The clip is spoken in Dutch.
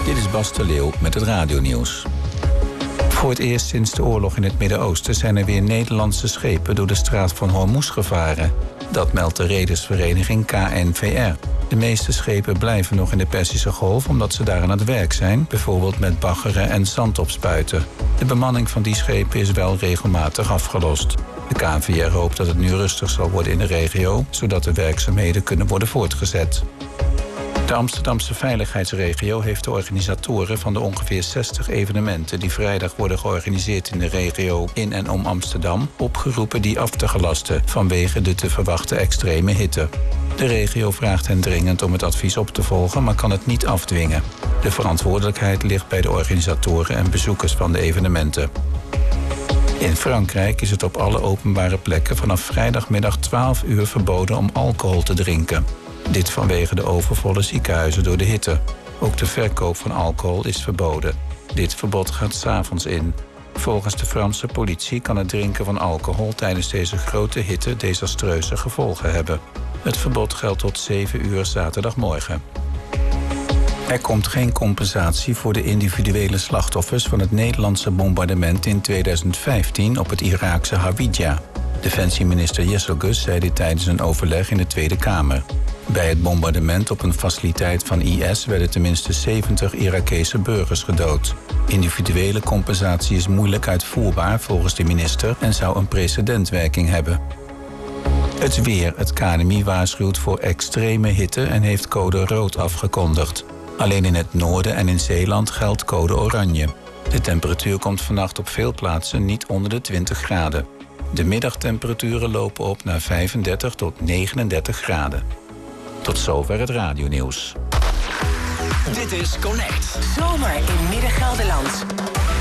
Dit is Bas de Leeuw met het radionieuws. Voor het eerst sinds de oorlog in het Midden-Oosten zijn er weer Nederlandse schepen door de straat van Hormuz gevaren. Dat meldt de redersvereniging KNVR. De meeste schepen blijven nog in de Perzische Golf omdat ze daar aan het werk zijn, bijvoorbeeld met baggeren en zand opspuiten. De bemanning van die schepen is wel regelmatig afgelost. De KNVR hoopt dat het nu rustig zal worden in de regio, zodat de werkzaamheden kunnen worden voortgezet. De Amsterdamse veiligheidsregio heeft de organisatoren van de ongeveer 60 evenementen die vrijdag worden georganiseerd in de regio in en om Amsterdam opgeroepen die af te gelasten vanwege de te verwachten extreme hitte. De regio vraagt hen dringend om het advies op te volgen, maar kan het niet afdwingen. De verantwoordelijkheid ligt bij de organisatoren en bezoekers van de evenementen. In Frankrijk is het op alle openbare plekken vanaf vrijdagmiddag 12 uur verboden om alcohol te drinken. Dit vanwege de overvolle ziekenhuizen door de hitte. Ook de verkoop van alcohol is verboden. Dit verbod gaat 's avonds in. Volgens de Franse politie kan het drinken van alcohol tijdens deze grote hitte desastreuze gevolgen hebben. Het verbod geldt tot 7 uur zaterdagmorgen. Er komt geen compensatie voor de individuele slachtoffers van het Nederlandse bombardement in 2015 op het Iraakse Hawija. Defensieminister Jesselgus zei dit tijdens een overleg in de Tweede Kamer. Bij het bombardement op een faciliteit van IS werden tenminste 70 Irakese burgers gedood. Individuele compensatie is moeilijk uitvoerbaar volgens de minister en zou een precedentwerking hebben. Het weer. Het KNMI waarschuwt voor extreme hitte en heeft code rood afgekondigd. Alleen in het noorden en in Zeeland geldt code oranje. De temperatuur komt vannacht op veel plaatsen niet onder de 20 graden. De middagtemperaturen lopen op naar 35 tot 39 graden. Tot zover het radionieuws. Dit is Connect. Zomer in Midden-Gelderland.